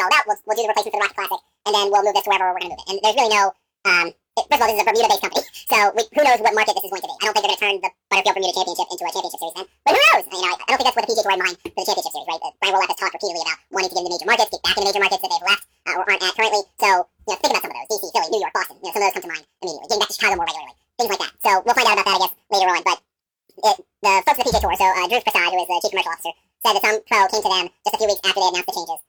sold out. We'll do the replacement for the Rocket Classic, and then we'll move this to wherever we're going to move it. And there's really no, first of all, this is a Bermuda-based company, so who knows what market this is going to be. I don't think they're going to turn the Butterfield Bermuda Championship into a championship series then, but who knows? You know, I don't think that's what the PGA Tour had in mind for the championship series, right? Brian Roloff has talked repeatedly about wanting to get into major markets, get back into major markets that they've left or aren't at currently. So, you know, think about some of those: DC, Philly, New York, Boston. You know, some of those come to mind immediately. Getting back to Chicago more regularly, things like that. So we'll find out about that, I guess, later on. But the folks at the PGA Tour, so Drew Prasad, who is the chief commercial officer, said that some pro came to them just a few weeks after they announced the changes